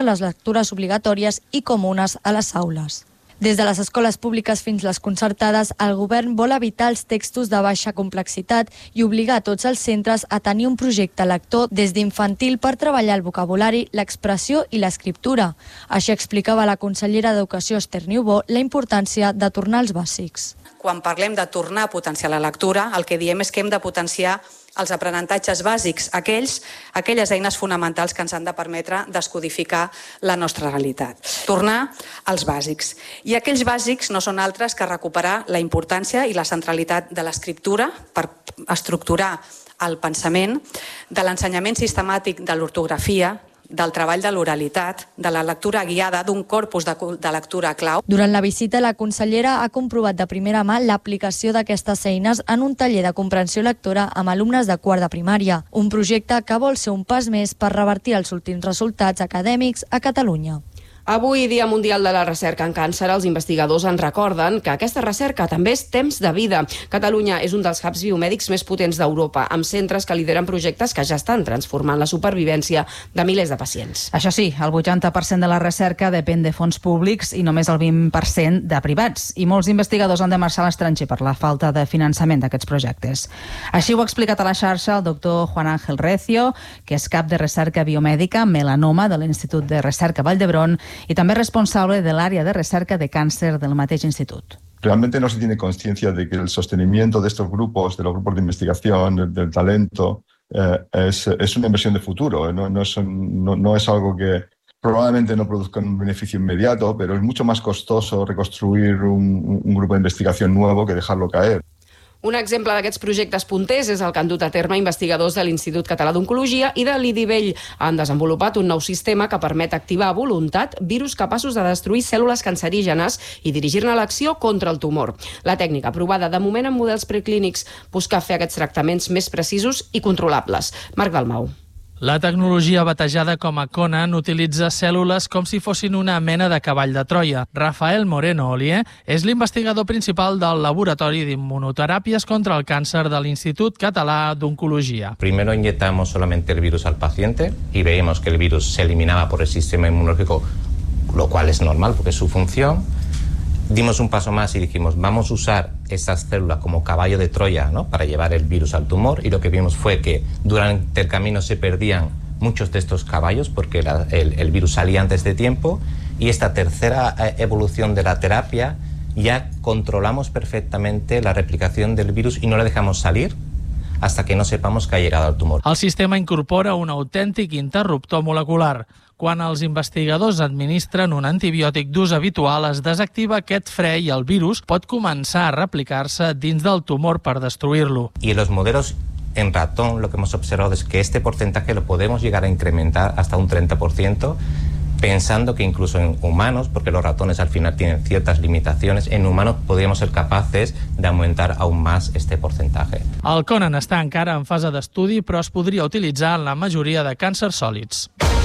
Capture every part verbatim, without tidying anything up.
les lectures obligatòries i comunes a les aules. Des de les escoles públiques fins les concertades, el govern vol evitar els textos de baixa complexitat i obligar tots els centres a tenir un projecte lector des d'infantil per treballar el vocabulari, l'expressió i l'escriptura. Així explicava la consellera d'Educació, Esther Niubó, la importància de tornar als bàsics. Quan parlem de tornar a potenciar la lectura, el que diem és que hem de potenciar els aprenentatges bàsics, aquells, aquelles eines fonamentals que ens han de permetre descodificar la nostra realitat. Tornar als bàsics. I aquells bàsics no són altres que recuperar la importància i la centralitat de l'escriptura per estructurar el pensament, de l'ensenyament sistemàtic de l'ortografia, del treball de l'oralitat, de la lectura guiada, d'un corpus de, de lectura clau. Durant la visita, la consellera ha comprovat de primera mà l'aplicació d'aquestes eines en un taller de comprensió lectora amb alumnes de quart de primària, un projecte que vol ser un pas més per revertir els últims resultats acadèmics a Catalunya. Avui, Dia Mundial de la Recerca en Càncer, els investigadors ens recorden que aquesta recerca també és temps de vida. Catalunya és un dels hubs biomèdics més potents d'Europa, amb centres que lideren projectes que ja estan transformant la supervivència de milers de pacients. Això sí, el vuitanta per cent de la recerca depèn de fons públics i només el vint per cent de privats. I molts investigadors han de marxar a l'estranger per la falta de finançament d'aquests projectes. Així ho ha explicat a la xarxa el doctor Juan Ángel Recio, que és cap de recerca biomèdica melanoma de l'Institut de Recerca Vall d'Hebron y también responsable del área de recerca de cáncer del mateix institut. Realmente no se tiene conciencia de que el sostenimiento de estos grupos, de los grupos de investigación, del, del talento, eh, es, es una inversión de futuro. No, no, es, no, no es algo que probablemente no produzca un beneficio inmediato, pero es mucho más costoso reconstruir un, un grupo de investigación nuevo que dejarlo caer. Un exemple d'aquests projectes punters és el que han dut a terme investigadors de l'Institut Català d'Oncologia i de l'I D I Vell. Han desenvolupat un nou sistema que permet activar a voluntat virus capaços de destruir cèl·lules cancerígenes i dirigir-ne l'acció contra el tumor. La tècnica, aprovada de moment en models preclínics, busca fer aquests tractaments més precisos i controlables. Marc Dalmau. La tecnologia batejada com a Conan utilitza cèl·lules com si fossin una mena de cavall de Troia. Rafael Moreno Olier és l'investigador principal del Laboratori d'Inmunoteràpies contra el Càncer de l'Institut Català d'Oncologia. Primero inyectamos solamente el virus al paciente y veíamos que el virus se eliminaba por el sistema inmunológico, lo cual es normal porque es su función. Dimos un paso más y dijimos, vamos a usar estas células como caballo de Troya, ¿no?, para llevar el virus al tumor, y lo que vimos fue que durante el camino se perdían muchos de estos caballos porque la, el, el virus salía antes de tiempo, y esta tercera evolución de la terapia ya controlamos perfectamente la replicación del virus y no la dejamos salir hasta que no sepamos que ha llegado al tumor. El sistema incorpora un autèntic interruptor molecular. Quan els investigadors administren un antibiòtic d'ús habitual, es desactiva aquest fre i el virus pot començar a replicar-se dins del tumor per destruir-lo. Y en los modelos en ratón lo que hemos observado es que este porcentaje lo podemos llegar a incrementar hasta un treinta por ciento, pensando que incluso en humanos, porque los ratones al final tienen ciertas limitaciones, en humanos podríamos ser capaces de aumentar aún más este porcentaje. El Conan està encara en fase d'estudi, però es podria utilitzar en la majoria de càncers sòlids.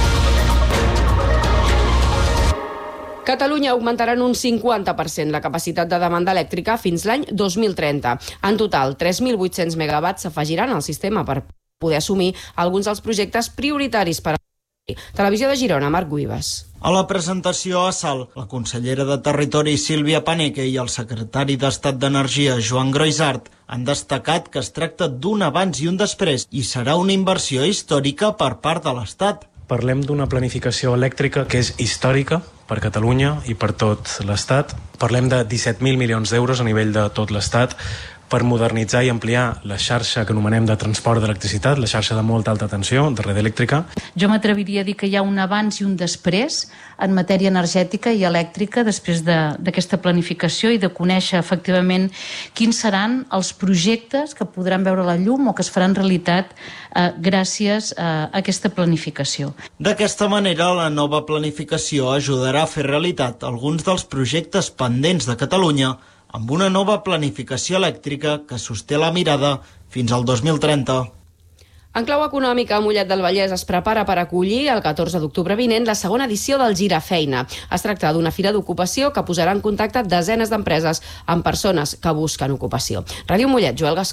Catalunya augmentarà en un cinquanta per cent la capacitat de demanda elèctrica fins l'any dos mil trenta. En total, tres mil vuit-cents megawatts s'afegiran al sistema per poder assumir alguns dels projectes prioritaris per a Televisió de Girona, Marc Guibas. A la presentació a Salt, la consellera de Territori Sílvia Paneque i el secretari d'Estat d'Energia Joan Groisart han destacat que es tracta d'un abans i un després i serà una inversió històrica per part de l'Estat. Parlem d'una planificació elèctrica que és històrica per Catalunya i per tot l'Estat. Parlem de disset mil milions d'euros a nivell de tot l'Estat per modernitzar i ampliar la xarxa que anomenem de transport d'electricitat, la xarxa de molta alta tensió, de red elèctrica. Jo m'atreviria a dir que hi ha un abans i un després en matèria energètica i elèctrica després d'aquesta de, planificació i de conèixer efectivament quins seran els projectes que podran veure la llum o que es faran realitat eh, gràcies a aquesta planificació. D'aquesta manera, la nova planificació ajudarà a fer realitat alguns dels projectes pendents de Catalunya amb una nova planificació elèctrica que sosté la mirada fins al dos mil trenta. En clau econòmica, Mollet del Vallès es prepara per acollir el catorze d'octubre vinent la segona edició del Girafeina. Es tracta d'una fira d'ocupació que posarà en contacte desenes d'empreses amb persones que busquen ocupació. Ràdio Mollet, Joel Gascon.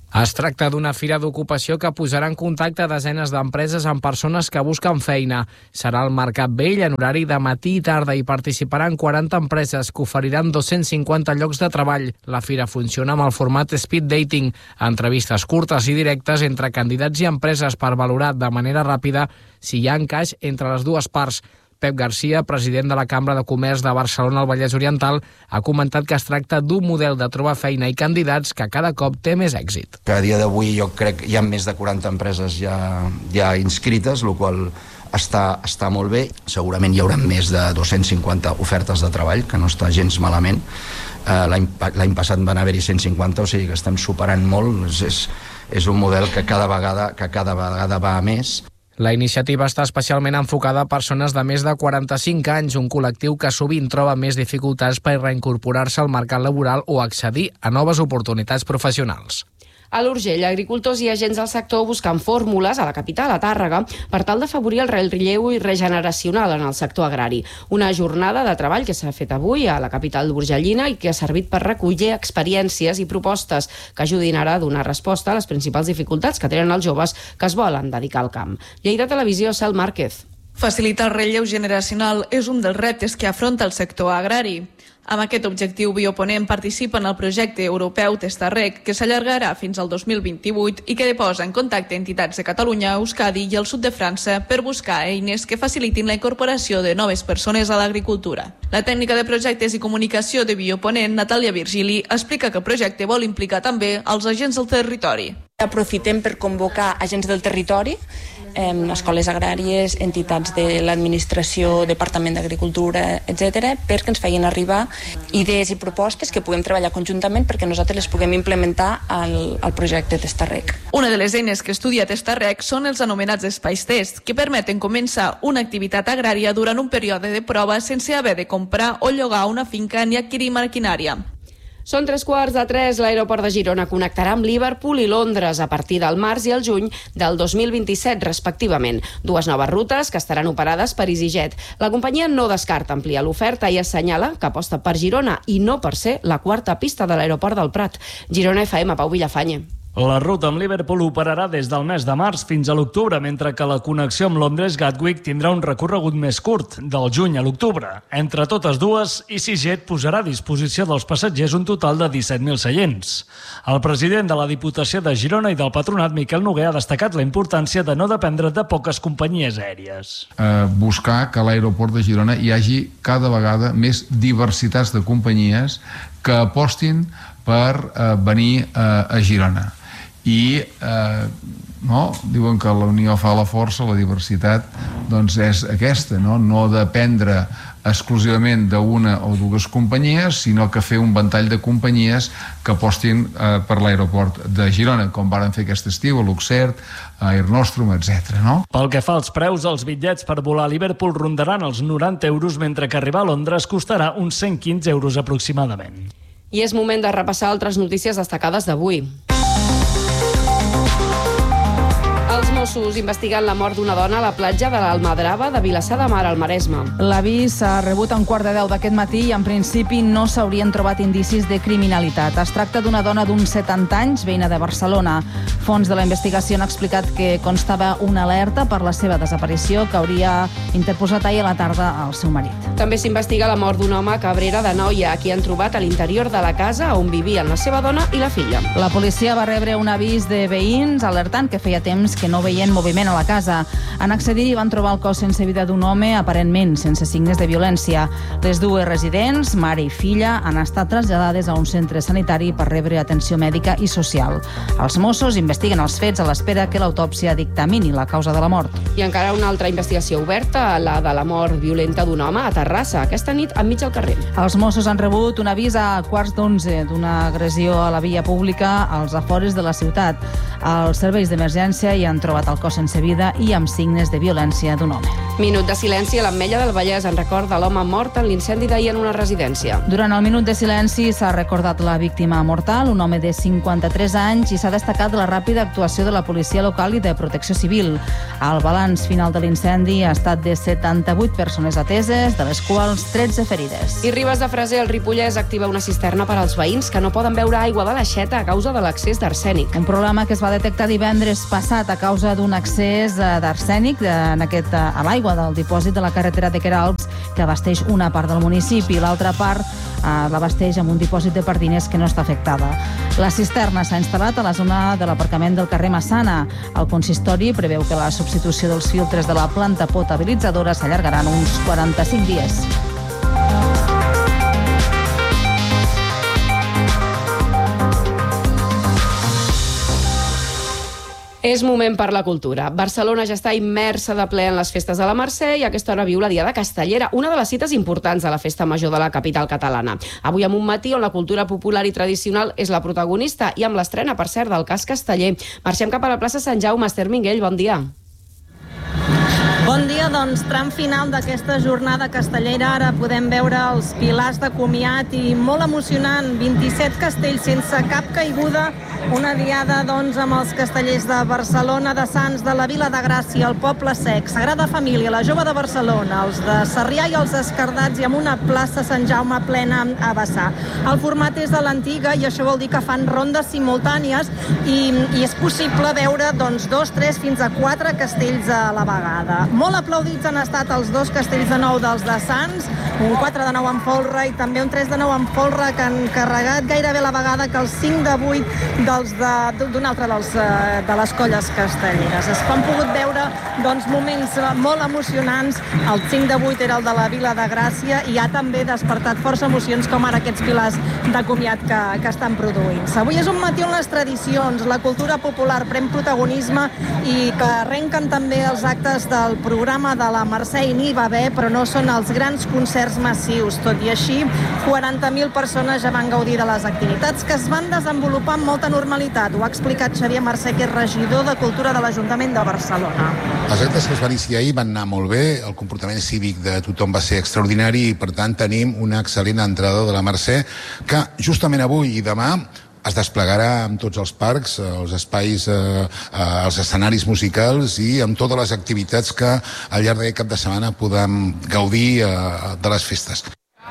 Es tracta d'una fira d'ocupació que posarà en contacte desenes d'empreses amb persones que busquen feina. Serà al Mercat Vell en horari de matí i tarda i participaran quaranta empreses que oferiran dos-cents cinquanta llocs de treball. La fira funciona amb el format speed dating, entrevistes curtes i directes entre candidats i empreses per valorar de manera ràpida si hi ha encaix entre les dues parts. Pep Garcia, president de la Cambra de Comerç de Barcelona al Vallès Oriental, ha comentat que es tracta d'un model de trobar feina i candidats que cada cop té més èxit. Que a dia d'avui jo crec que hi ha més de quaranta empreses ja, ja inscrites, el qual està, està molt bé. Segurament hi haurà més de dos-cents cinquanta ofertes de treball, que no està gens malament. Uh, L'any passat van haver-hi cent cinquanta, o sigui que estem superant molt. És, és, és un model que cada vegada, que cada vegada va a més. La iniciativa està especialment enfocada a persones de més de quaranta-cinc anys, un col·lectiu que sovint troba més dificultats per reincorporar-se al mercat laboral o accedir a noves oportunitats professionals. A l'Urgell, agricultors i agents del sector busquen fórmules a la capital, a Tàrrega, per tal d'afavorir el relleu i regeneracional en el sector agrari. Una jornada de treball que s'ha fet avui a la capital urgellina i que ha servit per recollir experiències i propostes que ajudin ara a donar resposta a les principals dificultats que tenen els joves que es volen dedicar al camp. Lleida Televisió, Cel Márquez. Facilitar el relleu generacional és un dels reptes que afronta el sector agrari. Amb aquest objectiu, Bioponent participa en el projecte europeu Testarrec, que s'allargarà fins al dos mil vint-i-vuit i que posa en contacte entitats de Catalunya, Euskadi i el sud de França per buscar eines que facilitin la incorporació de noves persones a l'agricultura. La tècnica de projectes i comunicació de Bioponent, Natàlia Virgili, explica que el projecte vol implicar també els agents del territori. Aprofitem per convocar agents del territori, eh, escoles agràries, entitats de l'administració, Departament d'Agricultura, etcètera, perquè ens feien arribar idees i propostes que puguem treballar conjuntament perquè nosaltres les puguem implementar al, al projecte Testarrec. Una de les eines que estudia Testarrec són els anomenats espais test, que permeten començar una activitat agrària durant un període de prova sense haver de comprar o llogar una finca ni adquirir maquinària. Són tres quarts de tres. L'aeroport de Girona connectarà amb Liverpool i Londres a partir del març i el juny del dos mil vint-i-set, respectivament. Dues noves rutes que estaran operades per EasyJet. La companyia no descarta ampliar l'oferta i assenyala que aposta per Girona i no per ser la quarta pista de l'aeroport del Prat. Girona F M, Pau Villafañe. La ruta amb Liverpool operarà des del mes de març fins a l'octubre, mentre que la connexió amb Londres Gatwick tindrà un recorregut més curt, del juny a l'octubre. Entre totes dues, EasyJet posarà a disposició dels passatgers un total de disset mil seients. El president de la Diputació de Girona i del Patronat, Miquel Noguer, ha destacat la importància de no dependre de poques companyies aèries. Eh, buscar que a l'aeroport de Girona hi hagi cada vegada més diversitats de companyies que apostin per eh, venir eh, a Girona. I eh, no? diuen que la unió fa la força, la diversitat doncs és aquesta, no, no dependre exclusivament d'una o dues companyies, sinó que fer un ventall de companyies que apostin eh, per l'aeroport de Girona, com varen fer aquest estiu a Luxert, a Air Nostrum, etcètera. No? Pel que fa als preus, els bitllets per volar a Liverpool rondaran els noranta euros, mentre que arribar a Londres costarà uns cent quinze euros aproximadament. I és moment de repassar altres notícies destacades d'avui. Els Mossos investiguen la mort d'una dona a la platja de l'Almadrava de Vilassar de Mar, al Maresme. L'avís s'ha rebut a un quart de deu d'aquest matí i en principi no s'haurien trobat indicis de criminalitat. Es tracta d'una dona d'uns setanta anys, veïna de Barcelona. Fons de la investigació han explicat que constava una alerta per la seva desaparició que hauria interposat ahir a la tarda al seu marit. També s'investiga la mort d'un home a Cabrera de Noia, a qui han trobat a l'interior de la casa on vivien la seva dona i la filla. La policia va rebre un avís de veïns alertant que feia temps que no veien moviment a la casa. En accedir-hi van trobar el cos sense vida d'un home, aparentment sense signes de violència. Les dues residents, mare i filla, han estat traslladades a un centre sanitari per rebre atenció mèdica i social. Els Mossos investiguen els fets a l'espera que l'autòpsia dictamini la causa de la mort. I encara una altra investigació oberta, la de la mort violenta d'un home a Terrassa, aquesta nit enmig del carrer. Els Mossos han rebut un avís a quarts d'onze d'una agressió a la via pública als afores de la ciutat. Els serveis d'emergència hi han trobat trobat el cos sense vida i amb signes de violència d'un home. Minut de silenci a l'Ametlla del Vallès en record de l'home mort en l'incendi d'ahir en una residència. Durant el minut de silenci s'ha recordat la víctima mortal, un home de cinquanta-tres anys, i s'ha destacat la ràpida actuació de la policia local i de protecció civil. El balanç final de l'incendi ha estat de setanta-vuit persones ateses, de les quals tretze ferides. I Ribes de Freser, el Ripollès, activa una cisterna per als veïns que no poden beure aigua de l'aixeta a causa de l'accés d'arsènic. Un problema que es va detectar divendres passat a causa d'un accés d'arsènic en aquest, a l'aigua del dipòsit de la carretera de Queralbs, que abasteix una part del municipi. L'altra part eh, l'abasteix amb un dipòsit de Pardines que no està afectada. La cisterna s'ha instal·lat a la zona de l'aparcament del carrer Massana. El consistori preveu que la substitució dels filtres de la planta potabilitzadora s'allargarà uns quaranta-cinc dies. És moment per la cultura. Barcelona ja està immersa de ple en les festes de la Mercè i a aquesta hora viu la Diada Castellera, una de les cites importants de la festa major de la capital catalana. Avui amb un matí on la cultura popular i tradicional és la protagonista i amb l'estrena, per cert, del Cas Casteller. Marxem cap a la plaça Sant Jaume. Esther Minguell, bon dia. Bon dia, doncs, tram final d'aquesta jornada castellera. Ara podem veure els pilars de comiat i molt emocionant, vint-i-set castells sense cap caiguda, una diada, doncs, amb els castellers de Barcelona, de Sants, de la Vila de Gràcia, el Poble Sec, Sagrada Família, la Jove de Barcelona, els de Sarrià i els Escardats, i amb una plaça Sant Jaume plena a vessar. El format és de l'antiga i això vol dir que fan rondes simultànies i, i és possible veure, doncs, dos, tres, fins a quatre castells a la vegada. Molt aplaudits han estat els dos castells de nou dels de Sants, un quatre de nou amb folre i també un tres de nou amb folre, que han carregat gairebé la vegada que els cinc de vuit dels d'un altre dels, de les colles castelleres. Es han pogut veure, doncs, moments molt emocionants. El cinc de vuit era el de la Vila de Gràcia i ha també despertat força emocions, com ara aquests pilars de comiat que, que estan produint-se. Avui és un matí on les tradicions, la cultura popular pren protagonisme i que arrenquen també els actes del programa de la Mercè, i n'hi va haver, però no són els grans concerts massius. Tot i així, quaranta mil persones ja van gaudir de les activitats, que es van desenvolupar amb molta normalitat. Ho ha explicat Xavier Mercè, que és regidor de Cultura de l'Ajuntament de Barcelona. Els actes que es van iniciar ahir van anar molt bé, el comportament cívic de tothom va ser extraordinari i, per tant, tenim una excel·lent entrada de la Mercè, que justament avui i demà es desplegarà amb tots els parcs, els espais, eh, els escenaris musicals i amb totes les activitats que al llarg d'aquest cap de setmana podem gaudir eh, de les festes.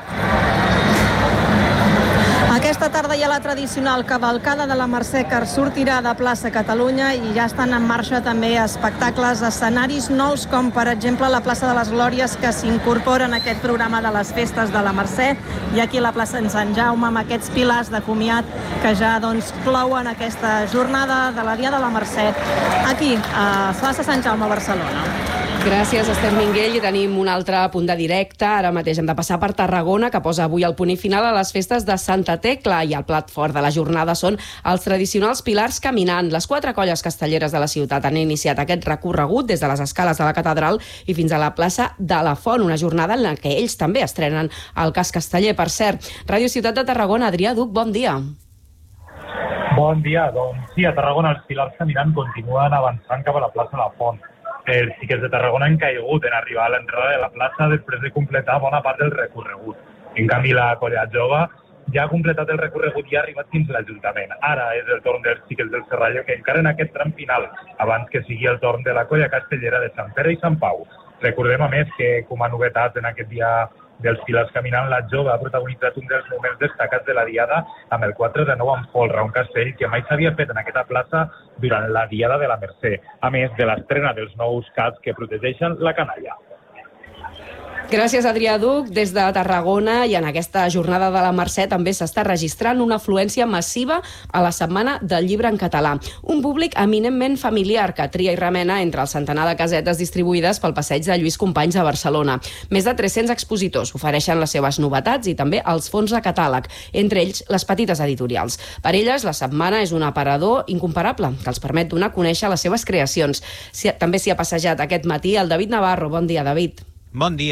Aquesta tarda hi ha la tradicional cavalcada de la Mercè, que sortirà de plaça Catalunya, i ja estan en marxa també espectacles, escenaris nous, com per exemple la plaça de les Glòries, que s'incorpora en aquest programa de les festes de la Mercè, i aquí la plaça en Sant Jaume amb aquests pilars de comiat que ja, doncs, clouen aquesta jornada de la Diada de la Mercè aquí a plaça Sant Jaume a Barcelona. Gràcies, Esther Minguell. I tenim un altre punt de directe. Ara mateix hem de passar per Tarragona, que posa avui el punt i final a les festes de Santa Tecla, i el plat fort de la jornada són els tradicionals pilars caminant. Les quatre colles castelleres de la ciutat han iniciat aquest recorregut des de les escales de la catedral i fins a la plaça de la Font, una jornada en la que ells també estrenen el Cas Casteller. Per cert, Ràdio Ciutat de Tarragona, Adrià Duc, bon dia. Bon dia, doncs sí, a Tarragona els pilars caminant continuen avançant cap a la plaça de la Font. Els xiquets de Tarragona han caigut en arribar a l'entrada de la plaça després de completar bona part del recorregut. En canvi, la colla jove ja ha completat el recorregut i ha arribat fins a l'Ajuntament. Ara és el torn dels xiquets del Serrallo, que encara en aquest tram final, abans que sigui el torn de la colla castellera de Sant Pere i Sant Pau. Recordem, a més, que com a novetat en aquest dia dels pilars caminant, la jove ha protagonitzat un dels moments destacats de la diada amb el quatre de nou amb folre, un castell que mai s'havia fet en aquesta plaça durant la diada de la Mercè, a més de l'estrena dels nous caps que protegeixen la canalla. Gràcies, Adrià Duc. Des de Tarragona, i en aquesta jornada de la Mercè també s'està registrant una afluència massiva a la Setmana del Llibre en Català. Un públic eminentment familiar que tria i remena entre el centenar de casetes distribuïdes pel passeig de Lluís Companys a Barcelona. Més de tres-cents expositors ofereixen les seves novetats i també els fons de catàleg, entre ells les petites editorials. Per elles, la setmana és un aparador incomparable que els permet donar a conèixer les seves creacions. També s'hi ha passejat aquest matí el David Navarro. Bon dia, David. Bon dia.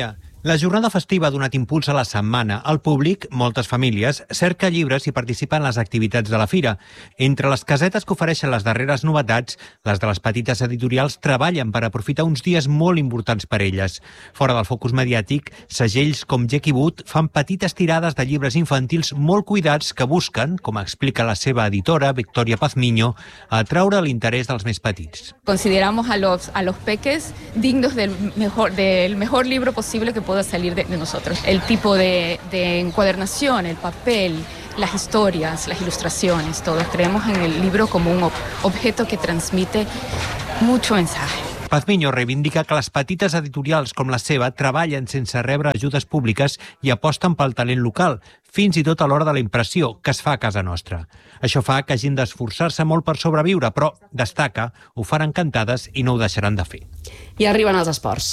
La jornada festiva ha donat impuls a la setmana. El públic, moltes famílies, cerca llibres i participa en les activitats de la fira. Entre les casetes que ofereixen les darreres novetats, les de les petites editorials treballen per aprofitar uns dies molt importants per elles. Fora del focus mediàtic, segells com Jackie Wood fan petites tirades de llibres infantils molt cuidats que busquen, com explica la seva editora, Victoria Pazmiño, atraure l'interès dels més petits. Consideramos a los, a los peques dignos del mejor, del mejor libro posible que pueda salir de, de nosotros. El tipo de, de encuadernación, el papel, las historias, las ilustraciones, todos creemos en el libro como un ob objeto que transmite mucho mensaje. Pazmiño reivindica que les petites editorials com la seva treballen sense rebre ajudes públiques i aposten pel talent local, fins i tot a l'hora de la impressió, que es fa a casa nostra. Això fa que hagin d'esforçar-se molt per sobreviure, però, destaca, ho faran encantades i no ho deixaran de fer. I arriben els esports.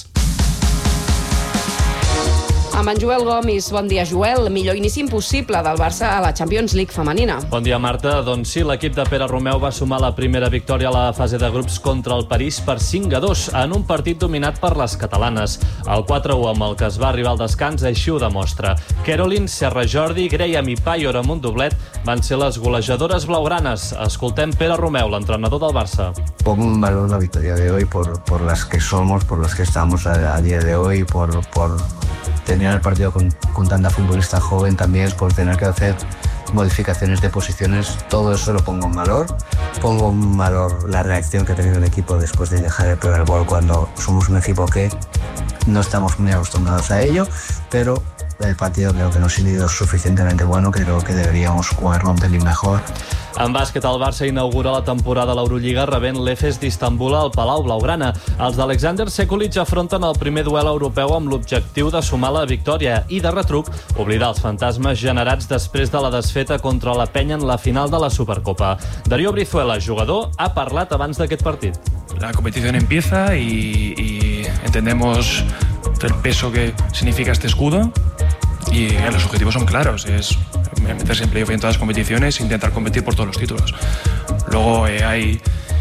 Amb en Joel Gomis. Bon dia, Joel. Millor inici impossible del Barça a la Champions League femenina. Bon dia, Marta. Doncs sí, l'equip de Pere Romeu va sumar la primera victòria a la fase de grups contra el París per cinc a dos, en un partit dominat per les catalanes. El quatre a u amb el que es va arribar al descans així ho demostra. Caroline, Serra Jordi, Graham i Payor amb un doblet van ser les golejadores blaugranes. Escoltem Pere Romeu, l'entrenador del Barça. Pongo en valor la victoria de hoy por, por las que somos, por las que estamos a, a día de hoy, por... por... tener el partido con, con tanta futbolista joven también, por tener que hacer modificaciones de posiciones, todo eso lo pongo en valor. Pongo en valor la reacción que ha tenido el equipo después de dejar el primer gol, cuando somos un equipo que no estamos muy acostumbrados a ello, pero el partido creo que no ha sido suficientemente bueno, creo que deberíamos jugarlo un pelín mejor. En bàsquet, el Barça inaugura la temporada a l'Eurolliga rebent l'Efes d'Istanbul al Palau Blaugrana. Els d'Alexander Sekulic afronten el primer duel europeu amb l'objectiu de sumar la victòria i, de retruc, oblidar els fantasmes generats després de la desfeta contra la Penya en la final de la Supercopa. Darío Brizuela, jugador, ha parlat abans d'aquest partit. La competición empieza y, y entendemos el peso que significa este escudo. Y eh, los objetivos son claros, es meterse en playoff en todas las competiciones e intentar competir por todos los títulos. Luego eh, hay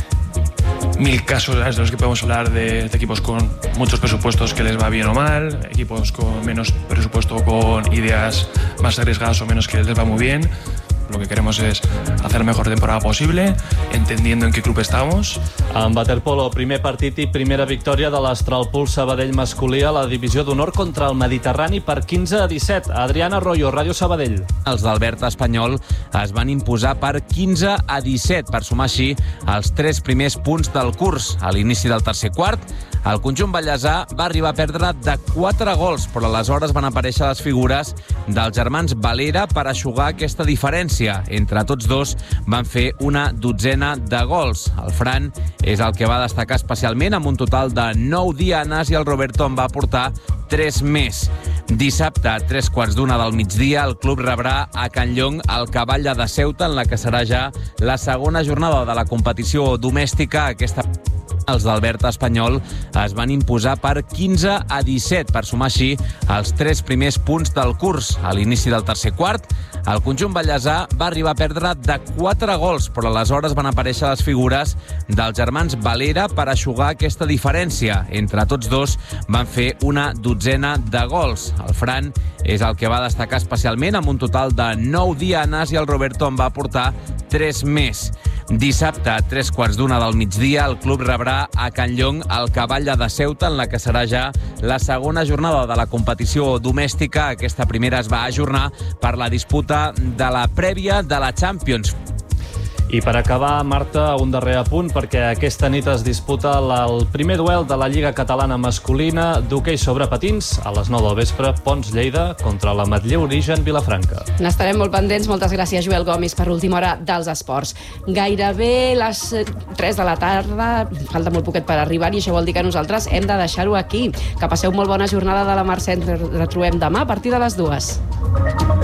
mil casos de los que podemos hablar de, de equipos con muchos presupuestos que les va bien o mal, equipos con menos presupuesto, con ideas más arriesgadas o menos que les va muy bien. Lo que queremos es hacer la mejor temporada posible, entendiendo en qué club estamos. En waterpolo, primer partit i primera victòria de l'Astralpool Sabadell masculí a la divisió d'honor contra el Mediterrani per quinze a disset. Adriana Arroyo, Ràdio Sabadell. Els d'Albert Espanyol es van imposar per quinze a disset per sumar així els tres primers punts del curs. A l'inici del tercer quart, el conjunt ballesà va arribar a perdre de quatre gols, però aleshores van aparèixer les figures dels germans Valera per eixugar aquesta diferència. Entre tots dos van fer una dotzena de gols. El Fran és el que va destacar especialment amb un total de nou dianes i el Roberto en va aportar tres més. Dissabte, a tres quarts d'una del migdia, el club rebrà a Can Llong el Cavalla de Ceuta, en la que serà ja la segona jornada de la competició domèstica. Aquesta els d'Albert Espanyol es van imposar per quinze a disset per sumar així els tres primers punts del curs. A l'inici del tercer quart, el conjunt ballesà va arribar a perdre de quatre gols, però aleshores van aparèixer les figures dels germans Valera per eixugar aquesta diferència. Entre tots dos van fer una dotzena de gols. El Fran és el que va destacar especialment amb un total de nou dianes i el Roberto en va aportar tres més. Dissabte, a tres quarts d'una del migdia, el club rebrà a Can Llong el Cavalla de Ceuta, en la que serà ja la segona jornada de la competició domèstica. Aquesta primera es va ajornar per la disputa de la prèvia de la Champions. I per acabar, Marta, un darrer apunt, perquè aquesta nit es disputa el primer duel de la Lliga Catalana masculina d'hoquei sobre patins a les nou del vespre, Pons Lleida contra la Matlleu Origen Vilafranca. N'estarem molt pendents. Moltes gràcies, Joel Gomis, per l'última hora dels esports. Gairebé les tres de la tarda, falta molt poquet per arribar, i això vol dir que nosaltres hem de deixar-ho aquí. Que passeu molt bona jornada de la Mercè. Ens retrobem demà a partir de les dues.